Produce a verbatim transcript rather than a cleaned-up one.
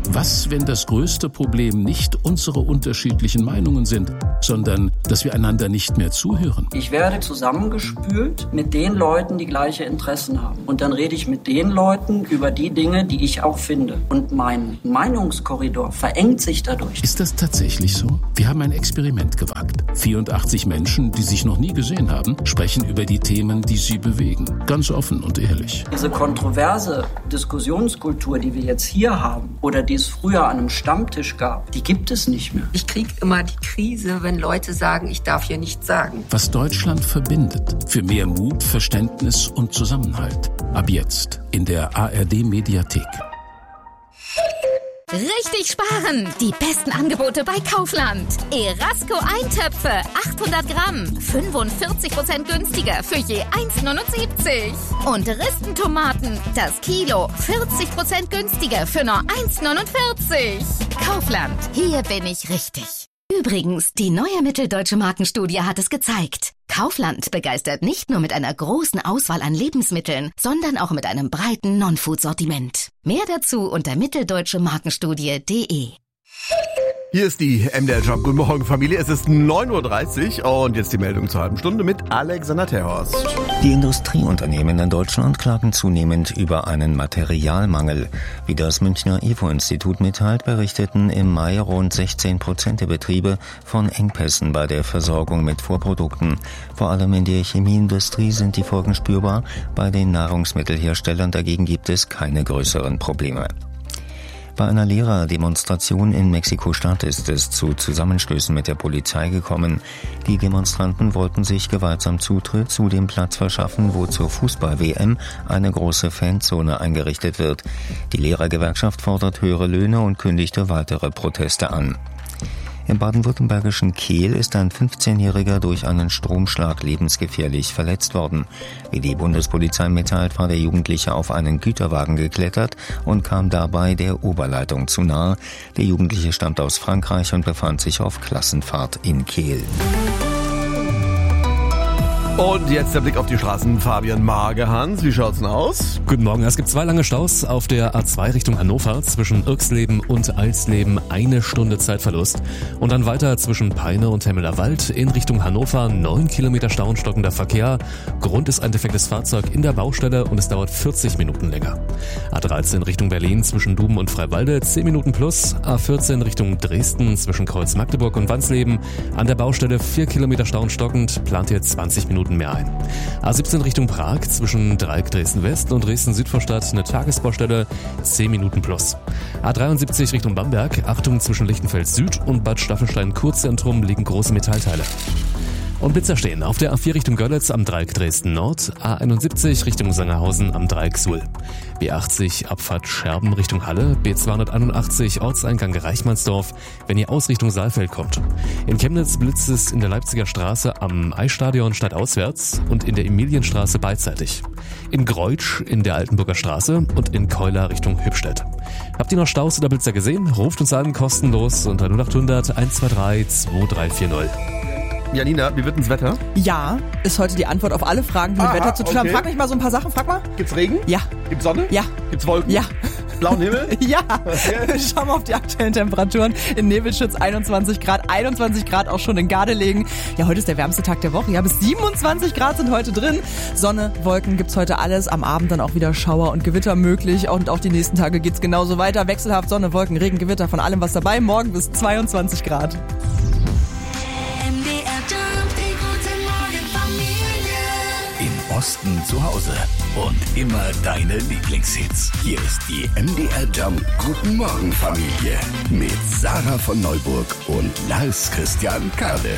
Was, wenn das größte Problem nicht unsere unterschiedlichen Meinungen sind, sondern dass wir einander nicht mehr zuhören? Ich werde zusammengespült mit den Leuten, die gleiche Interessen haben. Und dann rede ich mit den Leuten über die Dinge, die ich auch finde. Und mein Meinungskorridor verengt sich dadurch. Ist das tatsächlich so? Wir haben ein Experiment gewagt. vierundachtzig Menschen, die sich noch nie gesehen haben, sprechen über die Themen, die sie bewegen. Ganz offen und ehrlich. Diese kontroverse Diskussionskultur, die wir jetzt hier haben oder die es früher an einem Stammtisch gab, die gibt es nicht mehr. Ich kriege immer die Krise, wenn Leute sagen, ich darf hier nichts sagen. Was Deutschland verbindet. Für mehr Mut, Verständnis und Zusammenhalt. Ab jetzt in der A R D-Mediathek. Richtig sparen! Die besten Angebote bei Kaufland. Erasco Eintöpfe, achthundert Gramm, fünfundvierzig Prozent günstiger für je eins neunundsiebzig. Und Ristentomaten, das Kilo, vierzig Prozent günstiger für nur eins neunundvierzig. Kaufland, hier bin ich richtig. Übrigens, die neue Mitteldeutsche Markenstudie hat es gezeigt. Kaufland begeistert nicht nur mit einer großen Auswahl an Lebensmitteln, sondern auch mit einem breiten Non-Food-Sortiment. Mehr dazu unter mitteldeutsche markenstudie punkt de. Hier ist die M D R Job. Guten Morgen, Familie. Es ist neun Uhr dreißig und jetzt die Meldung zur halben Stunde mit Alexander Terhorst. Die Industrieunternehmen in Deutschland klagen zunehmend über einen Materialmangel. Wie das Münchner I F O-Institut mitteilt, berichteten im Mai rund sechzehn Prozent der Betriebe von Engpässen bei der Versorgung mit Vorprodukten. Vor allem in der Chemieindustrie sind die Folgen spürbar. Bei den Nahrungsmittelherstellern dagegen gibt es keine größeren Probleme. Bei einer Lehrerdemonstration in Mexiko-Stadt ist es zu Zusammenstößen mit der Polizei gekommen. Die Demonstranten wollten sich gewaltsam Zutritt zu dem Platz verschaffen, wo zur Fußball-W M eine große Fanzone eingerichtet wird. Die Lehrergewerkschaft fordert höhere Löhne und kündigte weitere Proteste an. Im baden-württembergischen Kehl ist ein fünfzehnjähriger durch einen Stromschlag lebensgefährlich verletzt worden. Wie die Bundespolizei mitteilt, war der Jugendliche auf einen Güterwagen geklettert und kam dabei der Oberleitung zu nahe. Der Jugendliche stammt aus Frankreich und befand sich auf Klassenfahrt in Kehl. Und jetzt der Blick auf die Straßen. Fabian Magerhans, wie schaut's denn aus? Guten Morgen. Es gibt zwei lange Staus auf der A zwei Richtung Hannover. Zwischen Irxleben und Eisleben eine Stunde Zeitverlust. Und dann weiter zwischen Peine und Hemmeler Wald in Richtung Hannover. Neun Kilometer Stau und stockender Verkehr. Grund ist ein defektes Fahrzeug in der Baustelle und es dauert vierzig Minuten länger. A dreizehn Richtung Berlin zwischen Duben und Freiwalde zehn Minuten plus. A vierzehn Richtung Dresden zwischen Kreuz Magdeburg und Wansleben. An der Baustelle vier Kilometer Stau und stockend. Plant ihr zwanzig Minuten mehr ein. A siebzehn Richtung Prag zwischen Dreieck Dresden West und Dresden Südvorstadt eine Tagesbaustelle, zehn Minuten plus. A dreiundsiebzig Richtung Bamberg, Achtung zwischen Lichtenfeld Süd und Bad Staffelstein Kurzzentrum liegen große Metallteile. Und Blitzer stehen auf der A vier Richtung Görlitz am Dreieck Dresden Nord, A einundsiebzig Richtung Sangerhausen am Dreieck Suhl, B achtzig Abfahrt Scherben Richtung Halle, B zweihunderteinundachtzig Ortseingang Reichmannsdorf, wenn ihr aus Richtung Saalfeld kommt. In Chemnitz blitzt es in der Leipziger Straße am Eisstadion stadtauswärts und in der Emilienstraße beidseitig. In Greutsch in der Altenburger Straße und in Keular Richtung Hübstedt. Habt ihr noch Staus oder Blitzer gesehen? Ruft uns an kostenlos unter null achthundert eins zwei drei zwei drei vier null. Janina, wie wird denn das Wetter? Ja, ist heute die Antwort auf alle Fragen, die mit Aha, Wetter zu tun haben. okay. Frag mich mal so ein paar Sachen, frag mal. Gibt's Regen? Ja. Gibt's Sonne? Ja. Gibt's Wolken? Ja. Blauen Himmel? Ja. Okay. Schau mal auf die aktuellen Temperaturen. In Nebelschütz einundzwanzig Grad, einundzwanzig Grad auch schon in Gardelegen. Ja, heute ist der wärmste Tag der Woche. Ja, bis siebenundzwanzig Grad sind heute drin. Sonne, Wolken gibt's heute alles. Am Abend dann auch wieder Schauer und Gewitter möglich. Und auch die nächsten Tage geht's genauso weiter. Wechselhaft Sonne, Wolken, Regen, Gewitter, von allem was dabei. Morgen bis zweiundzwanzig Grad. Osten zu Hause und immer deine Lieblingshits. Hier ist die M D R Jump Guten Morgen Familie mit Sarah von Neuburg und Lars Christian Kade.